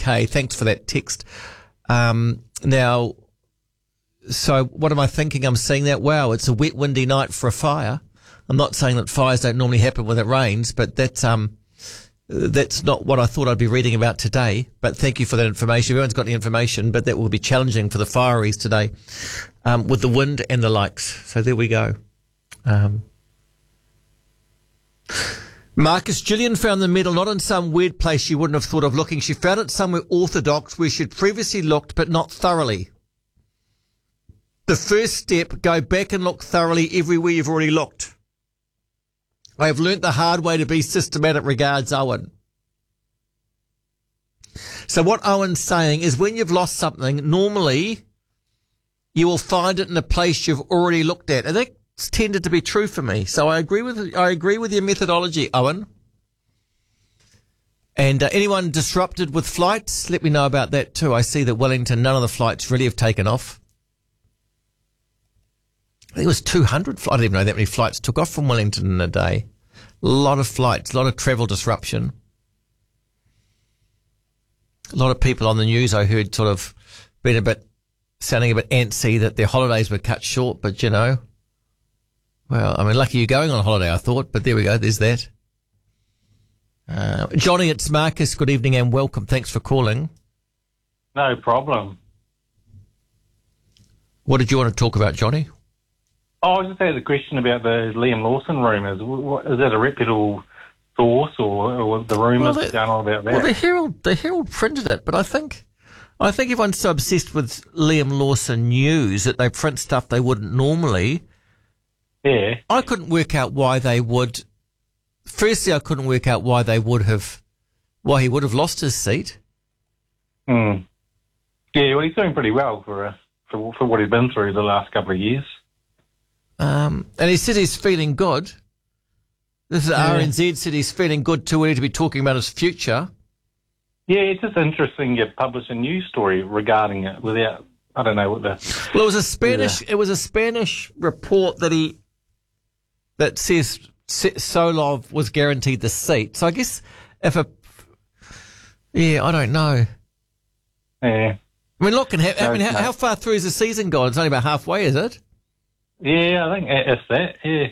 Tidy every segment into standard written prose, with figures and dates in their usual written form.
okay. Thanks for that text. Now, so what am I thinking? I'm seeing that, wow, it's a wet, windy night for a fire. I'm not saying that fires don't normally happen when it rains, but that's not what I thought I'd be reading about today. But thank you for that information. Everyone's got the information, but that will be challenging for the fireys today, with the wind and the likes. So there we go. Marcus, Gillian found the medal not in some weird place you wouldn't have thought of looking. She found it somewhere orthodox where she'd previously looked, but not thoroughly. The first step, go back and look thoroughly everywhere you've already looked. I have learnt the hard way to be systematic. Regards, Owen. So what Owen's saying is when you've lost something, normally you will find it in a place you've already looked at. And that's tended to be true for me. So I agree with your methodology, Owen. And anyone disrupted with flights, let me know about that too. I see that Wellington, none of the flights really have taken off. I think it was 200 flights. I didn't even know that many flights took off from Wellington in a day. A lot of flights, a lot of travel disruption. A lot of people on the news I heard sort of sounding a bit antsy that their holidays were cut short, but you know, well, I mean, lucky you're going on holiday, I thought, but there we go, there's that. Johnny, it's Marcus. Good evening and welcome. Thanks for calling. No problem. What did you want to talk about, Johnny? Oh, I just had a question about the Liam Lawson rumours. Is that a reputable source or the rumours going on about that? Well, the Herald printed it, but I think everyone's so obsessed with Liam Lawson news that they print stuff they wouldn't normally. Yeah. I couldn't work out why they would. Firstly, I couldn't work out why he would have lost his seat. Yeah, well, he's doing pretty well for what he's been through the last couple of years. And he said he's feeling good. This is RNZ said he's feeling good too early to be talking about his future. Yeah, it's just interesting you publish a news story regarding it without, I don't know what the... Well, it was a Spanish report that says Solov was guaranteed the seat. So I guess I don't know. Yeah. I mean, look, how far through is the season gone? It's only about halfway, is it? Yeah, I think it's that, yeah.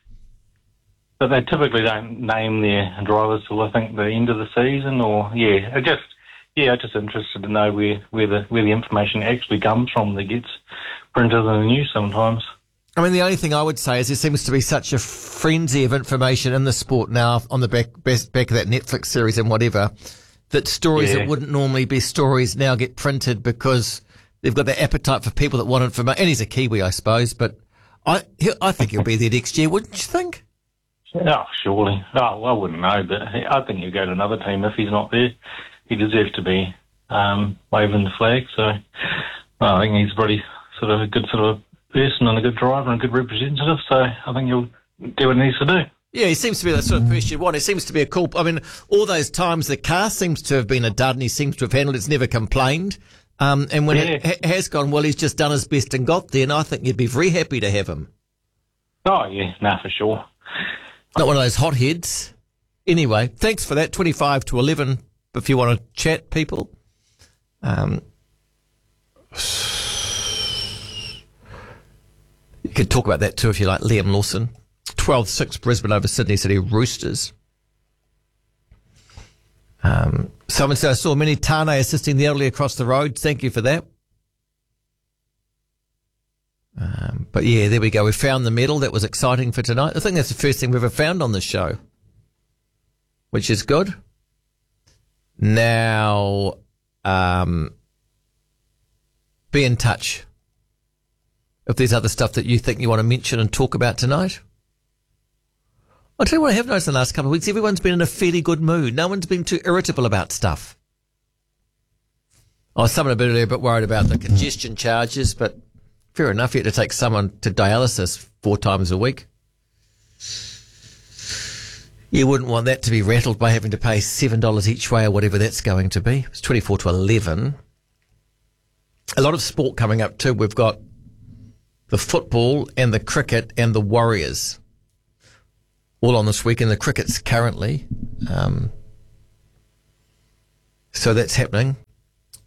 But they typically don't name their drivers till I think the end of the season, or I'm just interested to know where the information actually comes from that gets printed in the news sometimes. I mean, the only thing I would say is there seems to be such a frenzy of information in the sport now on the back of that Netflix series and whatever, that stories that wouldn't normally be stories now get printed because they've got the appetite for people that want information. And he's a Kiwi, I suppose, but I think he'll be there next year, wouldn't you think? Oh, surely. Oh, I wouldn't know, but I think he'll go to another team if he's not there. He deserves to be waving the flag, so I think he's pretty sort of a good sort of person and a good driver and a good representative, so I think he'll do what he needs to do. Yeah, he seems to be that sort of person you want. He seems to be a cool... I mean, all those times the car seems to have been a dud and he seems to have handled it, it's never complained. And when it has gone well, he's just done his best and got there, and I think you'd be very happy to have him. Oh, yeah, for sure. Not one of those hotheads. Anyway, thanks for that. 25 to 11 if you want to chat, people. You could talk about that too if you like. Liam Lawson. 12-6 Brisbane over Sydney City Roosters. Someone said, I saw Mini Tane assisting the elderly across the road. Thank you for that. But yeah, there we go. We found the medal. That was exciting for tonight. I think that's the first thing we've ever found on this show, which is good. Now, be in touch if there's other stuff that you think you want to mention and talk about tonight. I'll tell you what I have noticed in the last couple of weeks. Everyone's been in a fairly good mood. No one's been too irritable about stuff. Someone a bit worried about the congestion charges, but fair enough. You had to take someone to dialysis 4 times a week. You wouldn't want that to be rattled by having to pay $7 each way or whatever that's going to be. It's 24 to 11. A lot of sport coming up too. We've got the football and the cricket and the Warriors all on this weekend. The cricket's currently. So that's happening.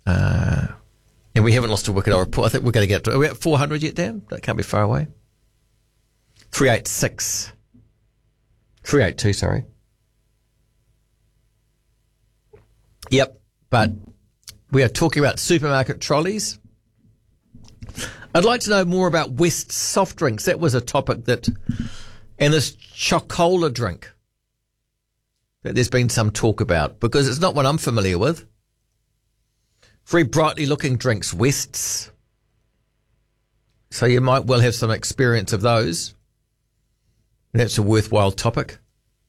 And we haven't lost a wicket or report. I think we're going to get to, are we at 400 yet, Dan? That can't be far away. 382, sorry. Yep, but we are talking about supermarket trolleys. I'd like to know more about West soft drinks. That was a topic that, and this Chocola drink that there's been some talk about, because it's not one I'm familiar with. Very brightly looking drinks, Wests. So you might well have some experience of those. That's a worthwhile topic.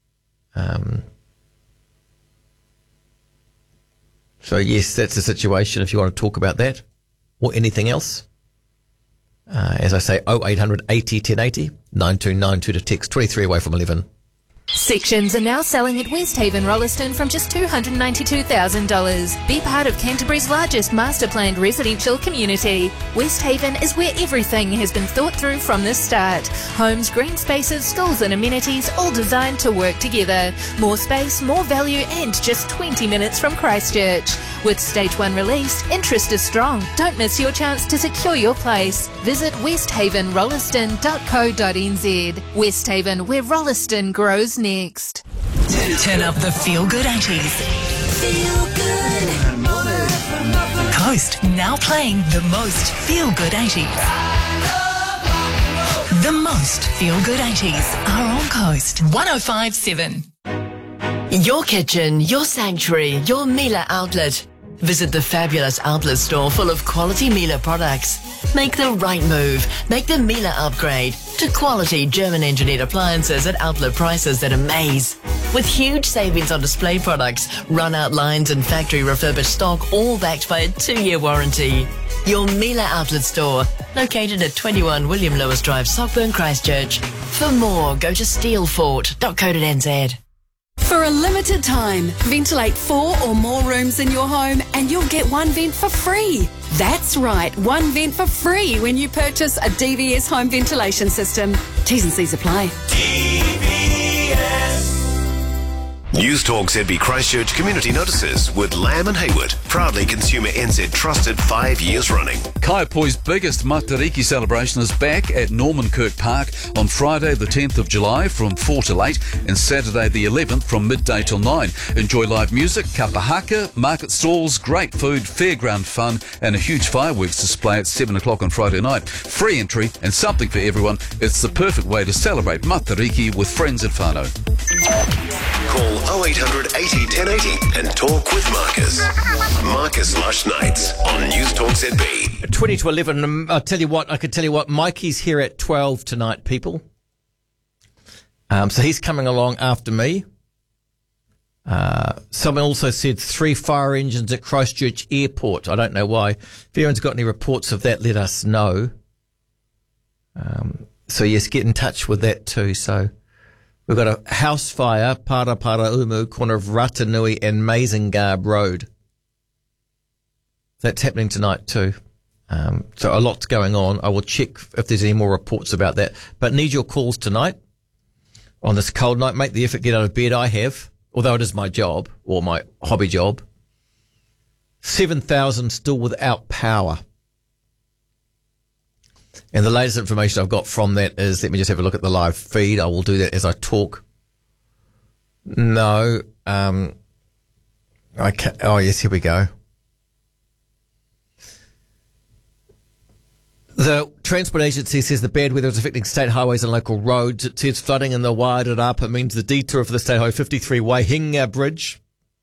So yes, that's the situation if you want to talk about that or anything else. As I say, 0800 80 1080, 9292 to text, 23 away from 11. Sections are now selling at Westhaven Rolleston from just $292,000. Be part of Canterbury's largest master planned residential community. Westhaven is where everything has been thought through from the start. Homes, green spaces, schools and amenities all designed to work together. More space, more value and just 20 minutes from Christchurch. With Stage 1 released, interest is strong. Don't miss your chance to secure your place. Visit westhavenrolleston.co.nz. Westhaven, where Rolleston grows next. Turn up the feel-good 80s. Feel good. Coast now playing the most feel-good 80s. The most feel-good 80s are on Coast 105.7. Your kitchen, your sanctuary, your Miele outlet. Visit the fabulous outlet store full of quality Miele products. Make the right move. Make the Miele upgrade to quality German-engineered appliances at outlet prices that amaze. With huge savings on display products, run-out lines and factory refurbished stock, all backed by a 2-year warranty. Your Miele outlet store, located at 21 William Lewis Drive, Sockburn, Christchurch. For more, go to steelfort.co.nz. For a limited time, ventilate 4 or more rooms in your home and you'll get one vent for free. That's right, one vent for free when you purchase a DVS home ventilation system. T's and C's apply. News Talk ZB Christchurch Community Notices with Lamb and Hayward, proudly Consumer NZ trusted 5 years running. Kaiapoi's biggest Matariki celebration is back at Norman Kirk Park on Friday the 10th of July from 4 till 8 and Saturday the 11th from midday till 9. Enjoy live music, kapahaka, market stalls, great food, fairground fun and a huge fireworks display at 7 o'clock on Friday night. Free entry and something for everyone. It's the perfect way to celebrate Matariki with friends at whānau. Call 0800 80 1080 and talk with Marcus. Marcus Lush Nights on News Talk ZB. 20 to 11. I could tell you what, Mikey's here at 12 tonight, people. So he's coming along after me. Someone also said 3 fire engines at Christchurch Airport. I don't know why. If anyone's got any reports of that, let us know. So yes, get in touch with that too. So we've got a house fire, Parapara Umu, corner of Ratanui and Mazingarb Road. That's happening tonight too. So a lot's going on. I will check if there's any more reports about that. But need your calls tonight on this cold night. Make the effort, get out of bed. I have, although it is my job or my hobby job. 7,000 still without power. And the latest information I've got from that is, let me just have a look at the live feed. I will do that as I talk. No, I can't. Oh yes, here we go. The Transport Agency says the bad weather is affecting state highways and local roads. It says flooding in the Waiarapa. It means the detour for the State Highway 53 Waihinga Bridge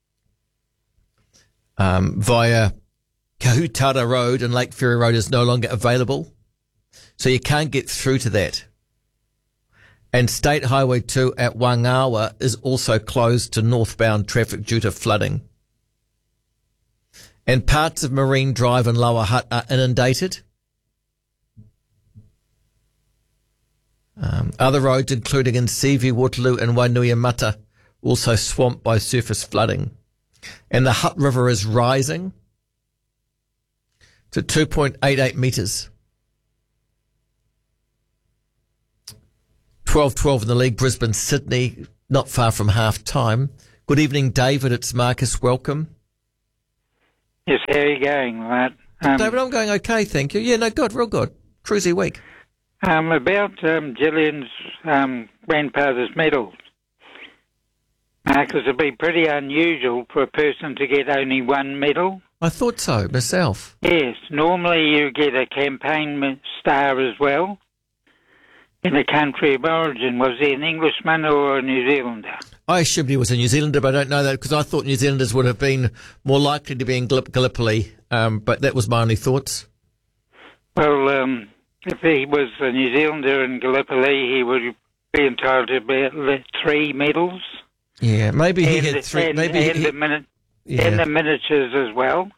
via Kahutara Road and Lake Ferry Road is no longer available. So you can't get through to that. And State Highway 2 at Wangawa is also closed to northbound traffic due to flooding. And parts of Marine Drive and Lower Hutt are inundated. Other roads, including in Seaview, Waterloo and Wainuiomata, also swamped by surface flooding. And the Hutt River is rising to 2.88 metres. 12-12 in the league, Brisbane, Sydney, not far from half time. Good evening, David. It's Marcus. Welcome. Yes, how are you going, Matt? David, I'm going okay, thank you. Yeah, no, good, real good. Cruisy week. About Gillian's grandfather's medals. Because it'd be pretty unusual for a person to get only one medal. I thought so, myself. Yes, normally you get a campaign star as well in the country of origin. Was he an Englishman or a New Zealander? I assumed he was a New Zealander, but I don't know that because I thought New Zealanders would have been more likely to be in Gallipoli, but that was my only thoughts. Well, if he was a New Zealander in Gallipoli, he would be entitled to about 3 medals. Yeah, maybe he had 3. And the miniatures as well.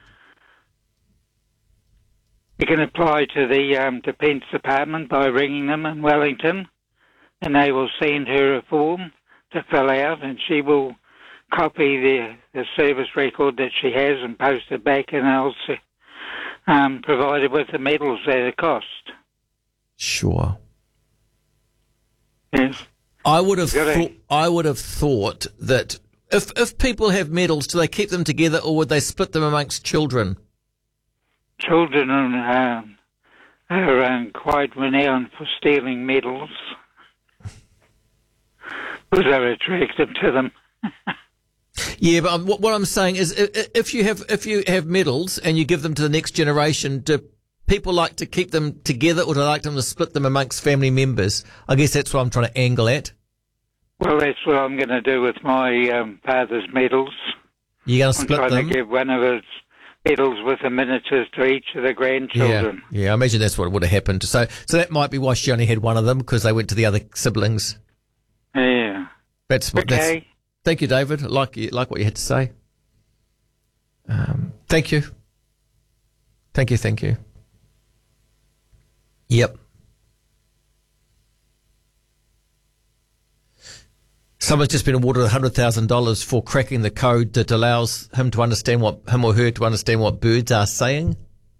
You can apply to the Defence Department by ringing them in Wellington, and they will send her a form to fill out, and she will copy the service record that she has and post it back, and also provide her with the medals at a cost. Sure. Yes. I would have thought that if people have medals, do they keep them together or would they split them amongst children? Children are quite renowned for stealing medals because they're attractive to them. Yeah, but what I'm saying is, if you have medals and you give them to the next generation, do people like to keep them together or do they like them to split them amongst family members? I guess that's what I'm trying to angle at. Well, that's what I'm going to do with my father's medals. You're going to split them? I'm trying to give one of his medals with the miniatures to each of the grandchildren. Yeah, I imagine that's what would have happened. So that might be why she only had one of them, because they went to the other siblings. Yeah. That's okay. Thank you, David. I like what you had to say. Thank you. Thank you. Yep. Someone's just been awarded $100,000 for cracking the code that allows him or her to understand what birds are saying.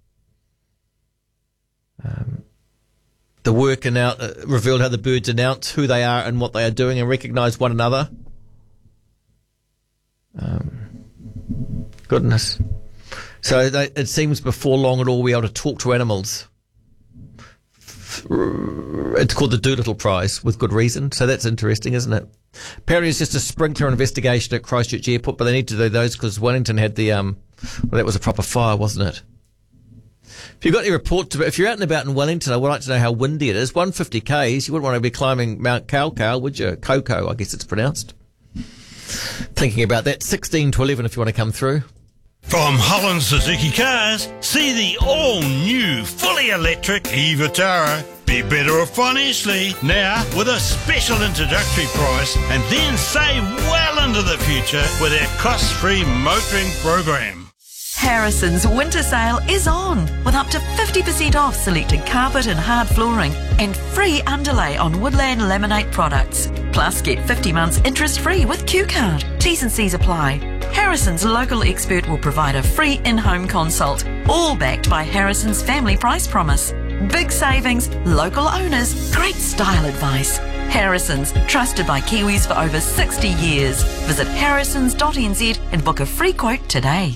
The work revealed how the birds announce who they are and what they are doing and recognise one another. Goodness. So it seems before long it'll be able to talk to animals. It's called the Doolittle Prize, with good reason. So that's interesting, isn't it? Apparently it's just a sprinkler investigation at Christchurch Airport, but they need to do those because Wellington had that was a proper fire, wasn't it? If you've got any reports if you're out and about in Wellington, I would like to know how windy it is. 150 k's, you wouldn't want to be climbing Mount Kaukau, would you? Coco, I guess it's pronounced. Thinking about that. 16 to 11 if you want to come through. From Holland Suzuki Cars, see the all-new, fully electric e-Vitara. Be better off financially now with a special introductory price and then save well into the future with our cost-free motoring program. Harrison's winter sale is on with up to 50% off selected carpet and hard flooring and free underlay on Woodland Laminate products. Plus get 50 months interest-free with Q-Card. T's and C's apply. Harrison's local expert will provide a free in-home consult, all backed by Harrison's family price promise. Big savings, local owners, great style advice. Harrison's, trusted by Kiwis for over 60 years. Visit harrisons.nz and book a free quote today.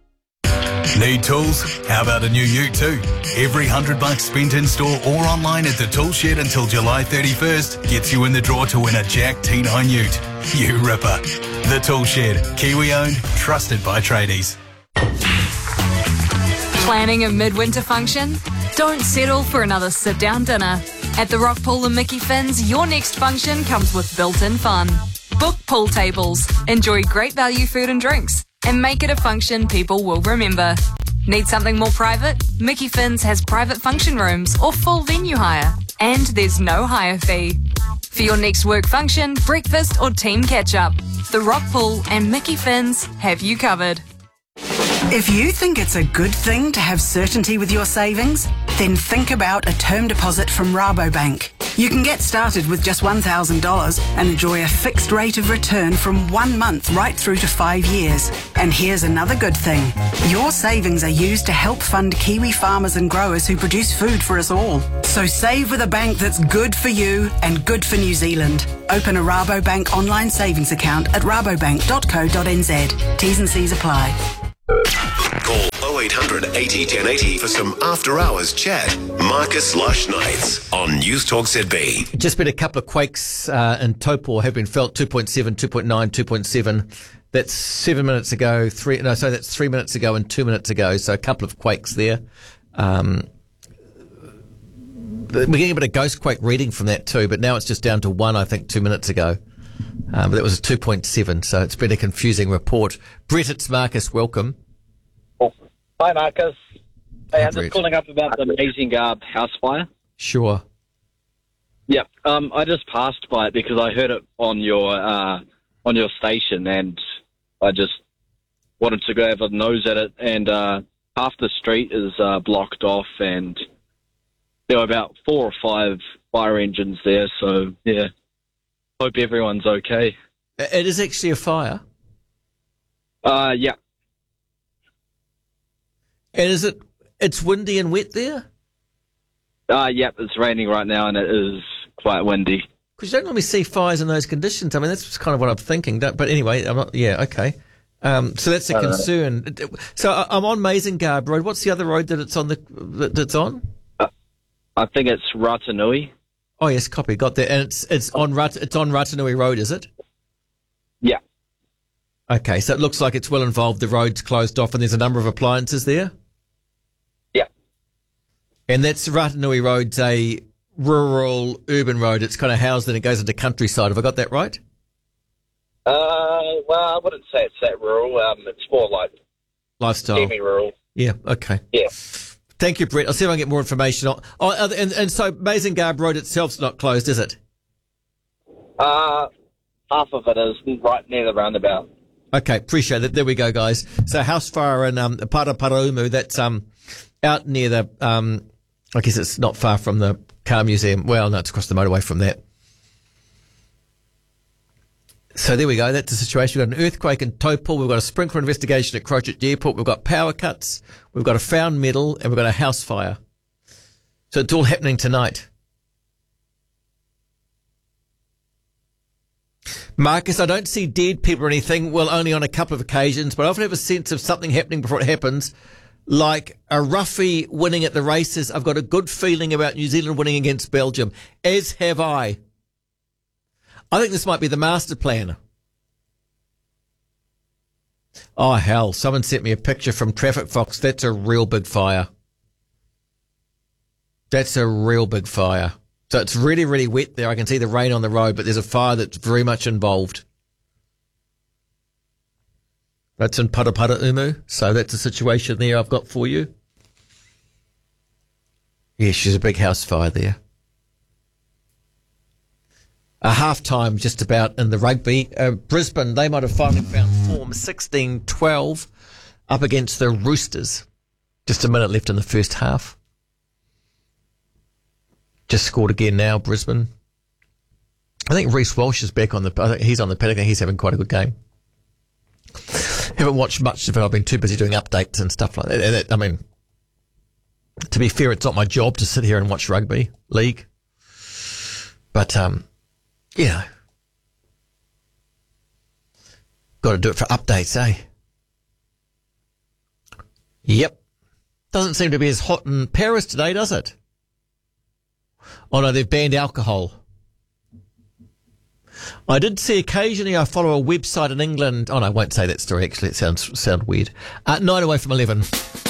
Need tools? How about a new ute too? Every $100 spent in store or online at the Tool Shed until July 31st gets you in the draw to win a Jack T9 ute. You ripper. The Tool Shed, Kiwi owned, trusted by tradies. Planning a midwinter function? Don't settle for another sit-down dinner. At the Rock Pool and Mickey Finn's, your next function comes with built-in fun. Book pool tables, enjoy great value food and drinks, and make it a function people will remember. Need something more private? Mickey Finn's has private function rooms or full venue hire, and there's no hire fee. For your next work function, breakfast or team catch-up, the Rock Pool and Mickey Finn's have you covered. If you think it's a good thing to have certainty with your savings, then think about a term deposit from Rabobank. You can get started with just $1,000 and enjoy a fixed rate of return from 1 month right through to 5 years. And here's another good thing. Your savings are used to help fund Kiwi farmers and growers who produce food for us all. So save with a bank that's good for you and good for New Zealand. Open a Rabobank online savings account at rabobank.co.nz. T's and C's apply. 0800 80 1080 for some after-hours chat. Marcus Lush Nights on News Talk ZB. Just been a couple of quakes in Taupo have been felt, 2.7, 2.9, 2.7. That's 7 minutes ago, that's 3 minutes ago and 2 minutes ago, so a couple of quakes there. We're getting a bit of ghost quake reading from that too, but now it's just down to 1, I think, 2 minutes ago. But that was a 2.7, so it's been a confusing report. Brett, it's Marcus, welcome. Hi, Marcus. Hey, I'm Brett. just calling up about the Amazing Garb house fire. Sure. Yep. I just passed by it because I heard it on your station, and I just wanted to go have a nose at it. And half the street is blocked off, and there were about 4 or 5 fire engines there. So yeah, hope everyone's okay. It is actually a fire. Yeah. And it's windy and wet there? Yep, it's raining right now, and it is quite windy. Because you don't normally see fires in those conditions. I mean, that's kind of what I'm thinking. But anyway, I'm not. Yeah, okay. So that's a concern. So I'm on Mazengarb Road. What's the other road that it's on? That's on? I think it's Ratanui. Oh yes, copy. Got that. And it's on Ratanui Road, is it? Yeah. Okay, so it looks like it's well involved. The road's closed off, and there's a number of appliances there. Yeah. And that's Ratanui Road's a rural urban road. It's kind of housed and it goes into countryside. Have I got that right? Well, I wouldn't say it's that rural. It's more like Lifestyle. semi-rural. Yeah. Okay. Yeah. Thank you, Brett. I'll see if I can get more information on. And so Mazengarb Road itself's not closed, is it? Half of it is right near the roundabout. Okay, appreciate it. There we go, guys. So house fire in Paraparaumu, that's out near the I guess it's not far from the car museum. Well, no, it's across the motorway from that. So there we go. That's the situation. We've got an earthquake in Taupo. We've got a sprinkler investigation at Christchurch Airport. We've got power cuts. We've got a found medal, and we've got a house fire. So it's all happening tonight. Marcus, I don't see dead people or anything. Well, only on a couple of occasions, but I often have a sense of something happening before it happens. Like a roughie winning at the races. I've got a good feeling about New Zealand winning against Belgium, as have I. I think this might be the master plan. Oh, hell. Someone sent me a picture from Traffic Fox. That's a real big fire. That's a real big fire. So it's really, really wet there. I can see the rain on the road, but there's a fire that's very much involved. That's in Paraparaumu. So that's the situation there I've got for you. Yeah, she's a big house fire there. A half-time just about in the rugby. Brisbane, they might have finally found form, 16-12 up against the Roosters. Just a minute left in the first half. Just scored again now, Brisbane. I think Reece Walsh is back on I think he's on the paddock and he's having quite a good game. Haven't watched much of it. I've been too busy doing updates and stuff like that. I mean, to be fair, it's not my job to sit here and watch rugby league. But, yeah. Got to do it for updates, eh? Yep. Doesn't seem to be as hot in Paris today, does it? Oh no, they've banned alcohol. I did see occasionally I follow a website in England. Oh no, I won't say that story actually. It sounds weird. 9 away from 11.